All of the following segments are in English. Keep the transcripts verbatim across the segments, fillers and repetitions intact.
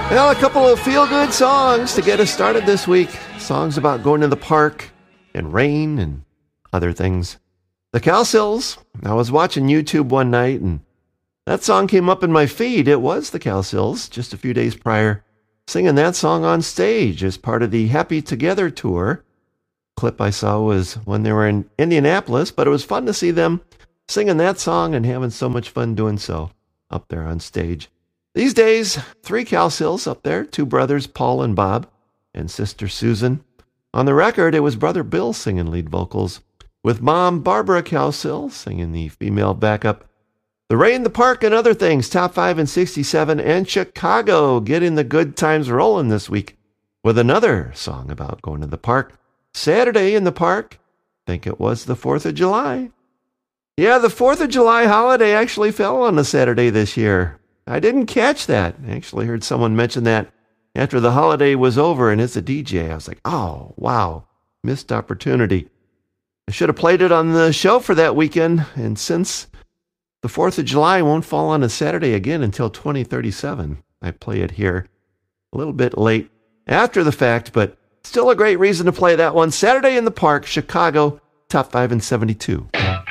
Well, a couple of feel-good songs to get us started this week. Songs about going to the park and rain and other things. The Cowsills. I was watching YouTube one night and that song came up in my feed. It was the Cowsills just a few days prior, singing that song on stage as part of the Happy Together tour. Clip I saw was when they were in Indianapolis, but it was fun to see them singing that song and having so much fun doing so up there on stage. These days, three Cowsills up there, two brothers, Paul and Bob, and sister Susan. On the record, it was brother Bill singing lead vocals, with mom Barbara Cowsill singing the female backup. The Rain, the Park, and Other Things, top five in sixty-seven, and Chicago getting the good times rolling this week with another song about going to the park. Saturday in the park, I think it was the fourth of July. Yeah, the fourth of July holiday actually fell on a Saturday this year. I didn't catch that. I actually heard someone mention that after the holiday was over, and as a D J, I was like, oh, wow, missed opportunity. I should have played it on the show for that weekend, and since the fourth of July won't fall on a Saturday again until twenty thirty-seven, I play it here a little bit late after the fact, but still a great reason to play that one. Saturday in the Park, Chicago, top five in seventy-two.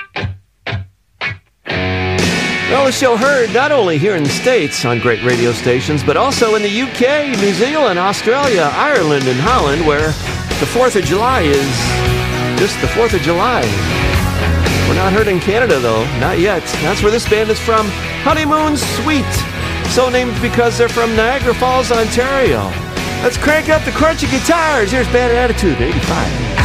Well, the show heard not only here in the States on great radio stations, but also in the U K, New Zealand, Australia, Ireland, and Holland, where the fourth of July is just the fourth of July. We're not heard in Canada, though. Not yet. That's where this band is from. Honeymoon Suite. So named because they're from Niagara Falls, Ontario. Let's crank up the crunchy guitars. Here's Bad Attitude, eighty-five.